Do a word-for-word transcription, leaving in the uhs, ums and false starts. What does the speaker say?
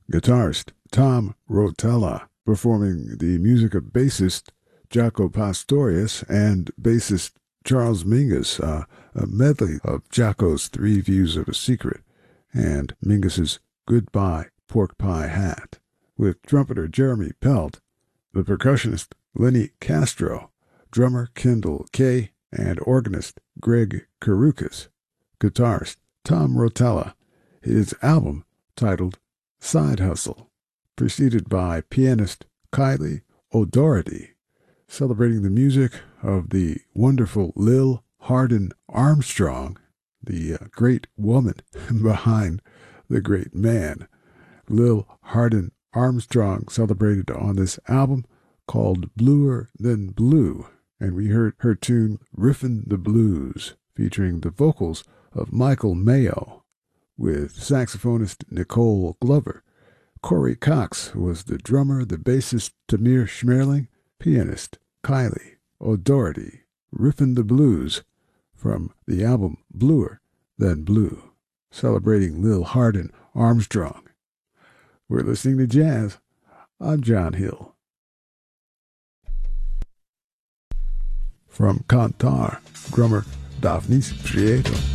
Guitarist Tom Rotella, performing the music of bassist Jaco Pastorius and bassist Charles Mingus, uh, a medley of Jaco's Three Views of a Secret and Mingus's Goodbye Pork Pie Hat, with trumpeter Jeremy Pelt, the percussionist Lenny Castro, drummer Kendall Kay, and organist Greg Karukas. Guitarist Tom Rotella. His album, titled Side Hustle, preceded by pianist Kylie O'Doherty, celebrating the music of the wonderful Lil Hardin Armstrong, the uh, great woman behind the great man. Lil Hardin Armstrong celebrated on this album called Bluer Than Blue, and we heard her tune Riffin' the Blues, featuring the vocals of Michael Mayo, with saxophonist Nicole Glover. Corey Cox was the drummer, the bassist Tamir Schmerling, pianist Kylie O'Doherty. Riffin' the Blues from the album Bluer Than Blue, celebrating Lil Hardin Armstrong. We're listening to jazz. I'm John Hill. From Kantar, drummer Daphnis Prieto.